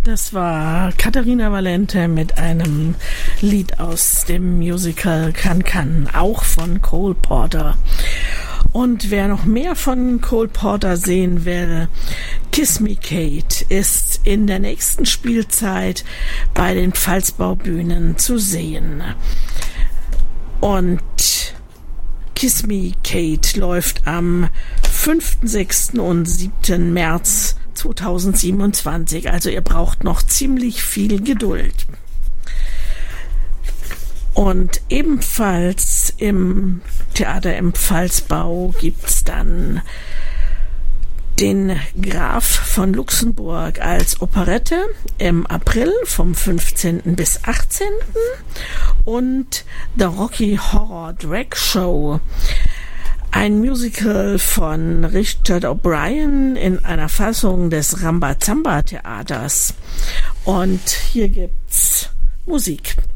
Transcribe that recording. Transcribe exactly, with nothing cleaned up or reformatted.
Das war Katharina Valente mit einem Lied aus dem Musical Can Can, auch von Cole Porter. Und wer noch mehr von Cole Porter sehen will, Kiss Me Kate ist in der nächsten Spielzeit bei den Pfalzbaubühnen zu sehen. Und Kiss Me Kate läuft am fünften, sechsten und siebten März zweitausendsiebenundzwanzig. Also ihr braucht noch ziemlich viel Geduld. Und ebenfalls im Theater im Pfalzbau gibt's dann den Graf von Luxemburg als Operette im April vom fünfzehnten bis achtzehnten und The Rocky Horror Drag Show, ein Musical von Richard O'Brien in einer Fassung des Rambazamba Theaters. Und hier gibt's Musik.